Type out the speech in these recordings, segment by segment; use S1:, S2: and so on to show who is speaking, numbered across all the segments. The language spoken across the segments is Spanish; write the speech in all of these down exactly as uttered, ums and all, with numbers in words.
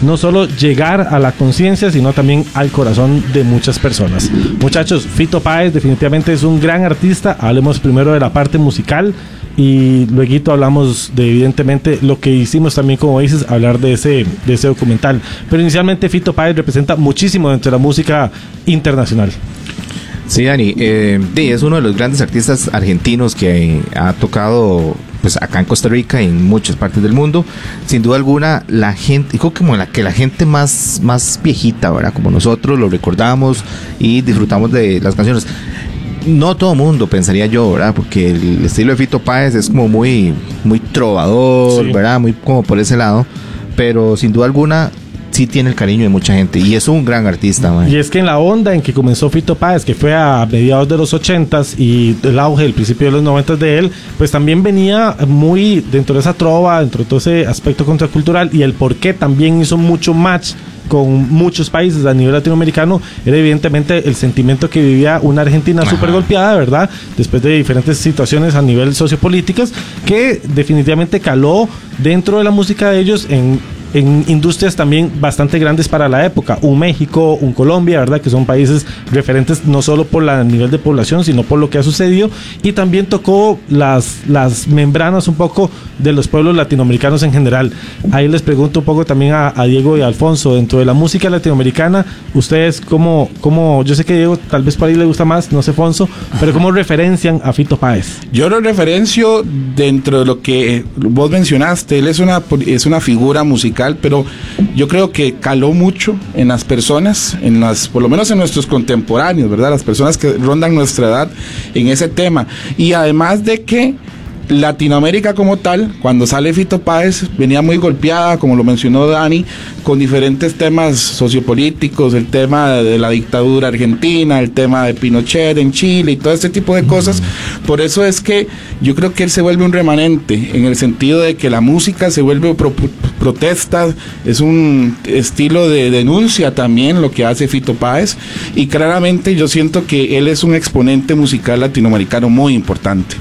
S1: no solo llegar a la conciencia, sino también al corazón de muchas personas. Muchachos, Fito Páez definitivamente es un gran artista. Hablemos primero de la parte musical y luego hablamos de, evidentemente, lo que hicimos también como dices, hablar de ese, de ese documental. Pero inicialmente Fito Páez representa muchísimo dentro de la música internacional.
S2: Sí, Dani, eh, es uno de los grandes artistas argentinos que ha tocado pues acá en Costa Rica y en muchas partes del mundo. Sin duda alguna, la gente, digo como la que la gente más, más viejita, ¿verdad? Como nosotros lo recordamos y disfrutamos de las canciones. No todo mundo, pensaría yo, ¿verdad? Porque el estilo de Fito Páez es como muy, muy trovador, sí, ¿verdad? Muy como por ese lado. Pero sin duda alguna sí tiene el cariño de mucha gente y es un gran artista, man.
S1: Y es que en la onda en que comenzó Fito Páez, que fue a mediados de los ochentas y el auge, el principio de los noventas de él, pues también venía muy dentro de esa trova, dentro de todo ese aspecto contracultural, y el por qué también hizo mucho match con muchos países a nivel latinoamericano era evidentemente el sentimiento que vivía una Argentina súper golpeada, ¿verdad? Después de diferentes situaciones a nivel sociopolíticas, que definitivamente caló dentro de la música de ellos en en industrias también bastante grandes para la época, un México, un Colombia, ¿verdad? Que son países referentes no solo por el nivel de población, sino por lo que ha sucedido, y también tocó las, las membranas un poco de los pueblos latinoamericanos en general. Ahí les pregunto un poco también a, a Diego y a Alfonso, dentro de la música latinoamericana, ustedes cómo, cómo, yo sé que Diego tal vez por ahí le gusta más, no sé Alfonso, pero ¿cómo referencian a Fito Páez?
S3: Yo lo referencio dentro de lo que vos mencionaste, él es una, es una figura musical, pero yo creo que caló mucho en las personas, en las, por lo menos en nuestros contemporáneos, ¿verdad? Las personas que rondan nuestra edad en ese tema. Y además de que Latinoamérica como tal, cuando sale Fito Páez, venía muy golpeada, como lo mencionó Dani, con diferentes temas sociopolíticos, el tema de la dictadura argentina, el tema de Pinochet en Chile y todo este tipo de cosas. Por eso es que yo creo que él se vuelve un remanente, en el sentido de que la música se vuelve pro protesta, es un estilo de denuncia también lo que hace Fito Páez, y claramente yo siento que él es un exponente musical latinoamericano muy importante.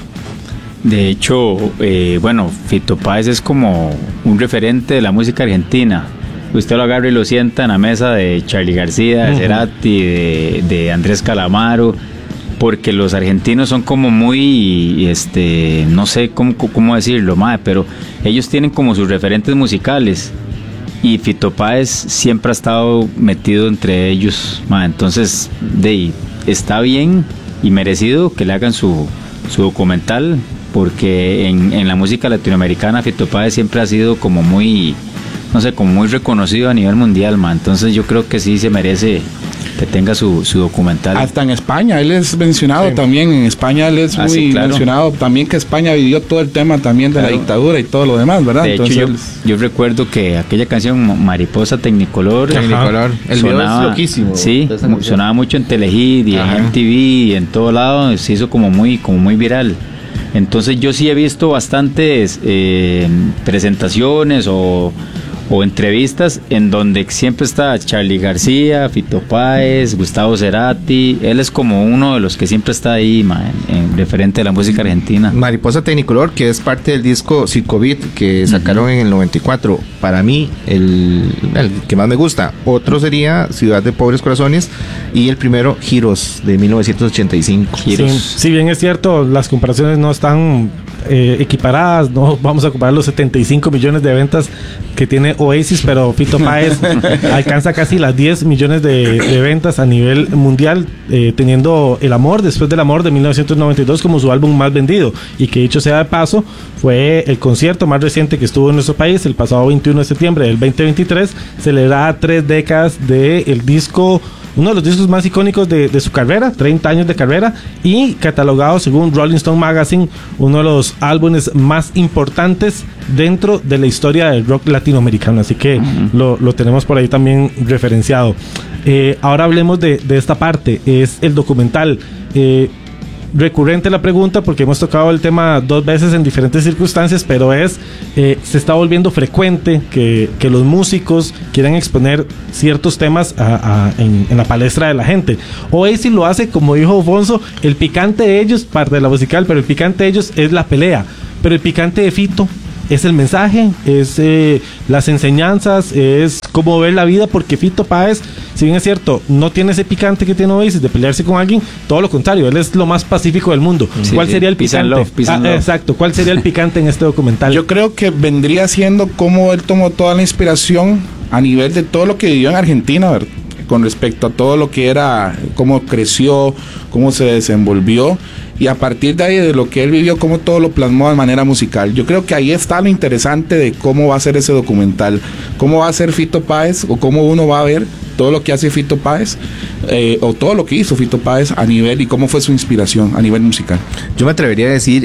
S4: De hecho, eh, bueno, Fito Páez es como un referente de la música argentina. Usted lo agarra y lo sienta en la mesa de Charly García, de uh-huh. Cerati, de, de Andrés Calamaro, porque los argentinos son como muy, este, no sé cómo, cómo decirlo, madre, pero ellos tienen como sus referentes musicales. Y Fito Páez siempre ha estado metido entre ellos, madre. Entonces, de, está bien y merecido que le hagan su, su documental, porque en, en la música latinoamericana Fito Páez siempre ha sido como muy, no sé, como muy reconocido a nivel mundial, man. Entonces yo creo que sí se merece que tenga su, su documental.
S3: Hasta en España, él es mencionado sí. también, en España él es ah, muy sí, claro. mencionado también, que España vivió todo el tema también de claro. la dictadura y todo lo demás, ¿verdad?
S4: De
S3: Entonces,
S4: hecho yo, yo recuerdo que aquella canción Mariposa Tecnicolor,
S2: Tecnicolor. El
S4: sonaba,
S2: video es loquísimo.
S4: Sí, sonaba mucho en Telehit y Ajá. en M T V y en todo lado, se hizo como muy, como muy viral. Entonces yo sí he visto bastantes eh, presentaciones o, o entrevistas en donde siempre está Charly García, Fito Páez, Gustavo Cerati. Él es como uno de los que siempre está ahí, man, en referente a la música argentina.
S2: Mariposa Tecnicolor, que es parte del disco Circovit que sacaron uh-huh. en el noventa y cuatro. Para mí, el, el que más me gusta. Otro sería Ciudad de Pobres Corazones, y el primero, Giros, de mil novecientos ochenta y cinco.
S1: Sí, si bien es cierto, las comparaciones no están eh, equiparadas, no vamos a comparar los setenta y cinco millones de ventas que tiene Oasis, pero Fito Páez alcanza casi las diez millones de, de ventas a nivel mundial, eh, teniendo El Amor, Después del Amor, de mil novecientos noventa y dos como su álbum más vendido, y que dicho sea de paso, fue el concierto más reciente que estuvo en nuestro país el pasado veintiuno de septiembre del veinte veintitrés, celebraba tres décadas del disco, uno de los discos más icónicos de, de su carrera, treinta años de carrera, y catalogado según Rolling Stone Magazine, uno de los álbumes más importantes dentro de la historia del rock latinoamericano, así que uh-huh. lo, lo tenemos por ahí también referenciado. Eh, ahora hablemos de, de esta parte, es el documental. Eh, recurrente la pregunta porque hemos tocado el tema dos veces en diferentes circunstancias, pero es eh, se está volviendo frecuente que, que los músicos quieran exponer ciertos temas a, a, en, en la palestra de la gente. Oasis lo hace, como dijo Alfonso, el picante de ellos, parte de la musical, pero el picante de ellos es la pelea, pero el picante de Fito es el mensaje, es eh, las enseñanzas, es cómo ver la vida, porque Fito Páez, si bien es cierto, no tiene ese picante que tiene Oasis de pelearse con alguien, todo lo contrario, él es lo más pacífico del mundo. Sí, ¿Cuál sería el picante? Love, ah, exacto, ¿cuál sería el picante en este documental?
S3: Yo creo que vendría siendo cómo él tomó toda la inspiración a nivel de todo lo que vivió en Argentina, ¿verdad? Con respecto a todo lo que era, cómo creció, cómo se desenvolvió, y a partir de ahí, de lo que él vivió, cómo todo lo plasmó de manera musical. Yo creo que ahí está lo interesante de cómo va a ser ese documental, cómo va a ser Fito Páez, o cómo uno va a ver todo lo que hace Fito Páez, eh, o todo lo que hizo Fito Páez a nivel, y cómo fue su inspiración a nivel musical.
S2: Yo me atrevería a decir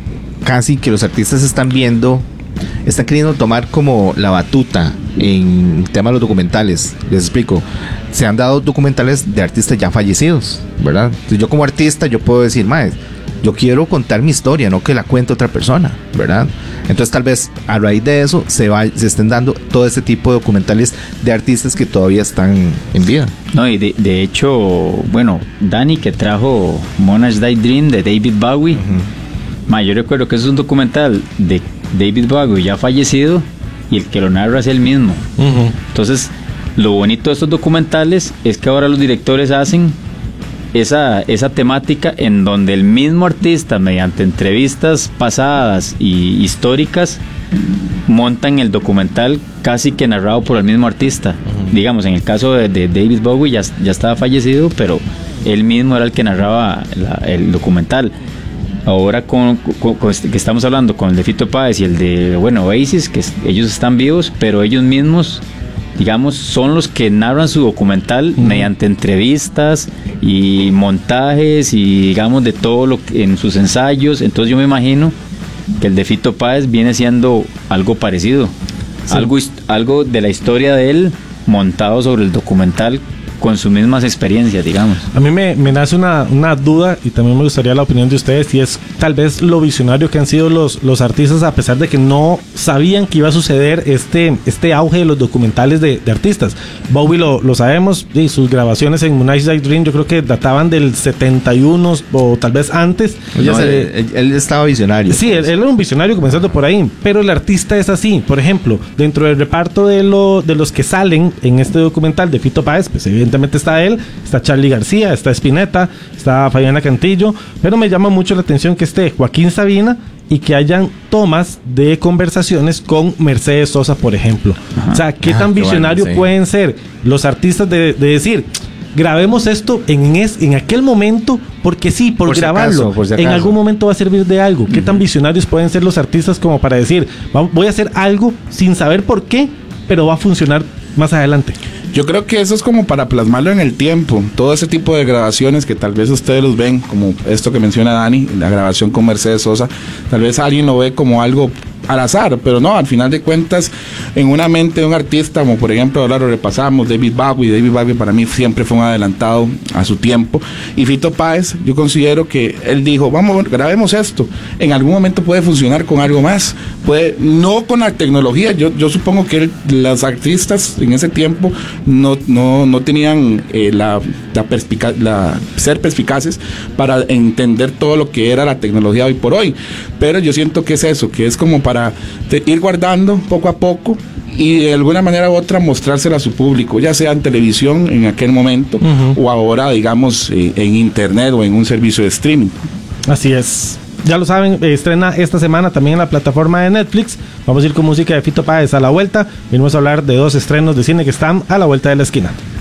S2: casi que los artistas están viendo, están queriendo tomar como la batuta en el tema de los documentales. Les explico, se han dado documentales de artistas ya fallecidos, ¿verdad? Entonces yo como artista yo puedo decir, mae, yo quiero contar mi historia, no que la cuente otra persona, ¿verdad? Entonces tal vez a raíz de eso se, va, se estén dando todo este tipo de documentales de artistas que todavía están en vida.
S4: No, y de, de hecho, bueno, Dani que trajo Monarch's Day Dream de David Bowie, uh-huh. Ma, yo recuerdo que es un documental de David Bowie ya fallecido, y el que lo narra es él mismo. Uh-huh. Entonces, lo bonito de estos documentales es que ahora los directores hacen esa, esa temática en donde el mismo artista, mediante entrevistas pasadas y históricas, montan el documental casi que narrado por el mismo artista. Uh-huh. Digamos, en el caso de, de David Bowie ya, ya estaba fallecido, pero él mismo era el que narraba la, el documental. Ahora con, con, con este, que estamos hablando con el de Fito Páez y el de, bueno, Oasis, que es, ellos están vivos, pero ellos mismos, digamos, son los que narran su documental uh-huh. mediante entrevistas y montajes y, digamos, de todo lo que en sus ensayos. Entonces yo me imagino que el de Fito Páez viene siendo algo parecido, sí. algo, algo de la historia de él montado sobre el documental con sus mismas experiencias, digamos.
S1: A mí me, me nace una, una duda, y también me gustaría la opinión de ustedes, y es tal vez lo visionario que han sido los, los artistas, a pesar de que no sabían que iba a suceder este, este auge de los documentales de, de artistas. Bowie lo, lo sabemos, y sus grabaciones en Monarch's Day Dream yo creo que databan del setenta y uno o tal vez antes.
S2: No, se, él, él, él estaba visionario.
S1: Sí, él, él era un visionario comenzando por ahí, pero el artista es así. Por ejemplo, dentro del reparto de, lo, de los que salen en este documental de Fito Páez, pues evidentemente Evidentemente está él, está Charly García, está Spinetta, está Fabiana Cantillo, pero me llama mucho la atención que esté Joaquín Sabina y que hayan tomas de conversaciones con Mercedes Sosa, por ejemplo. Ajá. O sea, ¿qué ah, tan qué visionario bueno, sí. pueden ser los artistas de, de decir, grabemos esto en, es, en aquel momento, porque sí, por, por grabarlo, si acaso, por si en algún momento va a servir de algo? ¿Qué uh-huh. tan visionarios pueden ser los artistas como para decir, voy a hacer algo sin saber por qué, pero va a funcionar más adelante?
S3: Yo creo que eso es como para plasmarlo en el tiempo. Todo ese tipo de grabaciones que tal vez ustedes los ven, como esto que menciona Dani, la grabación con Mercedes Sosa, tal vez alguien lo ve como algo al azar, pero no, al final de cuentas, en una mente de un artista, como por ejemplo, ahora lo repasamos, David Bowie. David Bowie para mí siempre fue un adelantado a su tiempo. Y Fito Páez, yo considero que él dijo, vamos, grabemos esto. En algún momento puede funcionar con algo más. Puede, no con la tecnología. Yo, yo supongo que él, los artistas en ese tiempo no, no, no tenían eh, la, la, perspica, la ser perspicaces para entender todo lo que era la tecnología hoy por hoy. Pero yo siento que es eso, que es como para ir guardando poco a poco y de alguna manera u otra mostrársela a su público, ya sea en televisión en aquel momento uh-huh. o ahora, digamos, eh, en internet o en un servicio de streaming.
S1: Así es. Ya lo saben, eh, estrena esta semana también en la plataforma de Netflix. Vamos a ir con música de Fito Páez a la vuelta. Venimos a hablar de dos estrenos de cine que están a la vuelta de la esquina.